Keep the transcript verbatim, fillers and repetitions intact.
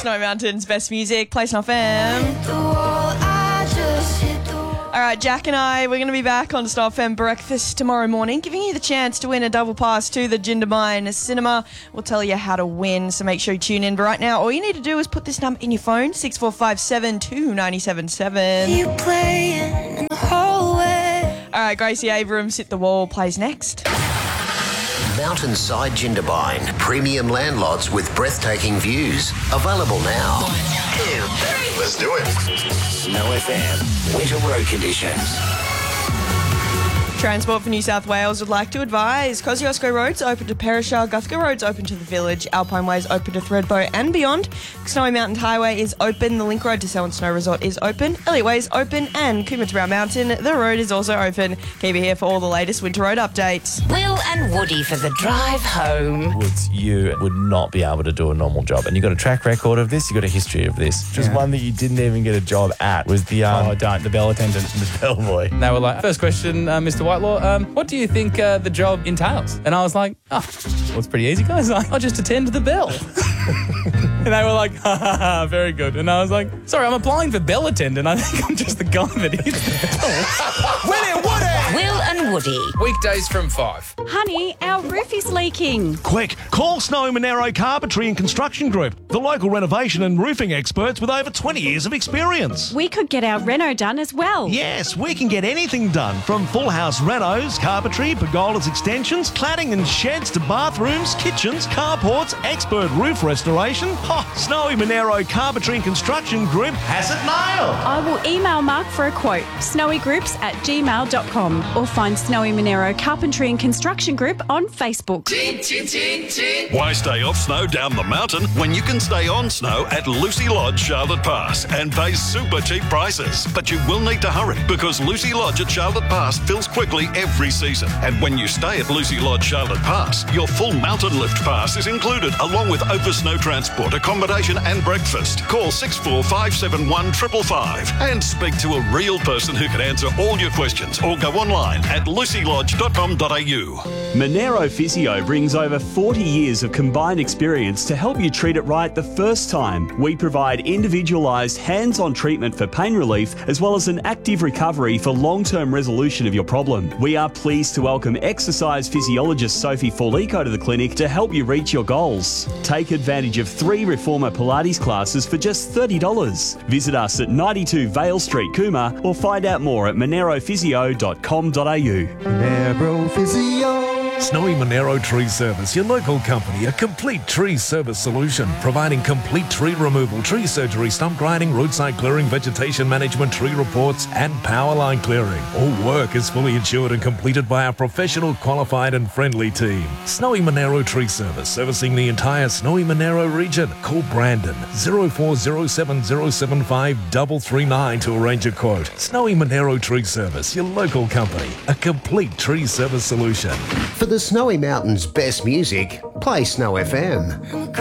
Snowy Mountain's best music, Play Snow F M. All right, Jack and I, we're going to be back on Snow F M Breakfast tomorrow morning, giving you the chance to win a double pass to the Jindabyne Cinema. We'll tell you how to win, so make sure you tune in. But right now, all you need to do is put this number in your phone, six four five seven, two nine seven seven. You playing in the hallway. All right, Gracie Abrams, Hit the Wall, plays next. Mountainside Jindabyne, premium landlots with breathtaking views. Available now. One, two, three. Let's do it. Snow F M, winter road conditions. Transport for New South Wales would like to advise Kosciuszko Road's open to Perisher, Guthrie Road's open to the Village, Alpine Way's open to Thredbo and beyond. Snowy Mountain Highway is open, the Link Road to Selwyn Snow Resort is open, Elliot Way is open, and Coomera to Brown Mountain, the road is also open. Keep it here for all the latest winter road updates. Will and Woody for the drive home. Woods, you would not be able to do a normal job. And you've got a track record of this, you've got a history of this. Just Yeah. one that you didn't even get a job at was the... Um, Oh, don't. The bell attendant. the bellboy. And they were like, first question, uh, Mister Whitelaw, um, what do you think uh, the job entails? And I was like, oh, well, it's pretty easy, guys. I'll just attend the bell. And they were like, ha, ha, ha, very good. And I was like, sorry, I'm applying for bell attendant. I think I'm just the guy that hits the bell. Will and Woody. Will and Woody. Weekdays from five. Honey, our roof is leaking. Quick, call Snowy Monaro Carpentry and Construction Group, the local renovation and roofing experts with over twenty years of experience. We could get our reno done as well. Yes, we can get anything done, from full house renos, carpentry, pergolas extensions, cladding and sheds to bathrooms, kitchens, carports, expert roof restoration. Oh, Snowy Monaro Carpentry and Construction Group has it nailed. I will email Mark for a quote, snowygroups at gmail dot com, or find Snowy Monaro Carpentry and Construction Group on Facebook. Why stay off snow down the mountain when you can stay on snow at Lucy Lodge, Charlotte Pass, and pay super cheap prices? But you will need to hurry, because Lucy Lodge at Charlotte Pass fills quickly every season. And when you stay at Lucy Lodge, Charlotte Pass, your full mountain lift pass is included, along with over snow transport, accommodation and breakfast. Call six four five seven one five five five and speak to a real person who can answer all your questions, or go online at lucy lodge dot com dot a u. Monaro Physio brings over forty years of combined experience to help you treat it right the first time. We provide individualised, hands-on treatment for pain relief, as well as an active recovery for long-term resolution of your problem. We are pleased to welcome exercise physiologist Sophie Forlico to the clinic to help you reach your goals. Take advantage of three Reformer Pilates classes for just thirty dollars. Visit us at ninety-two Vale Street, Coomera, or find out more at monaro physio dot com dot a u. Monaro Physio. Snowy Monaro Tree Service, your local company, a complete tree service solution, providing complete tree removal, tree surgery, stump grinding, roadside clearing, vegetation management, tree reports, and power line clearing. All work is fully insured and completed by our professional, qualified and friendly team. Snowy Monaro Tree Service, servicing the entire Snowy Monaro region. Call Brandon, zero four zero seven zero seven five three three nine to arrange a quote. Snowy Monaro Tree Service, your local company, a complete tree service solution. For the Snowy Mountain's best music, play Snow F M.